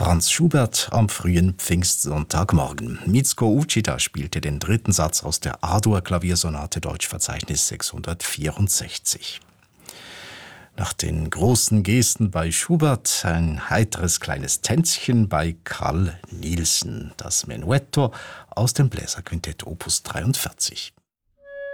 Franz Schubert am frühen Pfingstsonntagmorgen. Mitsuko Uchida spielte den dritten Satz aus der A-Dur-Klaviersonate Deutschverzeichnis 664. Nach den großen Gesten bei Schubert ein heiteres kleines Tänzchen bei Carl Nielsen, das Menuetto aus dem Bläserquintett Opus 43.